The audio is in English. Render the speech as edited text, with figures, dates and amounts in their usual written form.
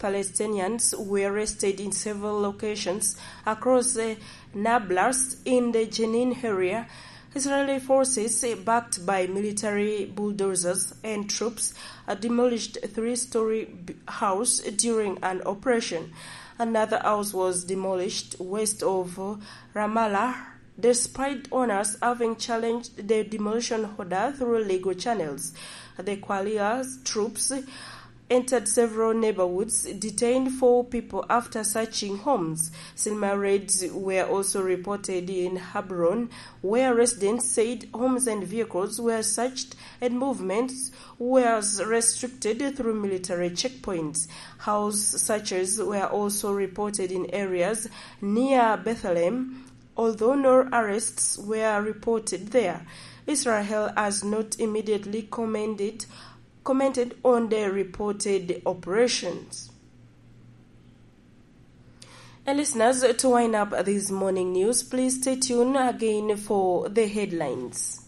Palestinians were arrested in several locations across Nablus in the Jenin area. Israeli forces, backed by military bulldozers and troops, demolished a three-story house during an operation. Another house was demolished west of Ramallah, despite owners having challenged the demolition order through legal channels. The coalition's troops entered several neighborhoods, detained 4 people after searching homes. Similar raids were also reported in Hebron, where residents said homes and vehicles were searched and movements was restricted through military checkpoints. House searches were also reported in areas near Bethlehem, although no arrests were reported there. Israel has not immediately commented on the reported operations. And listeners, to wind up this morning news, please stay tuned again for the headlines.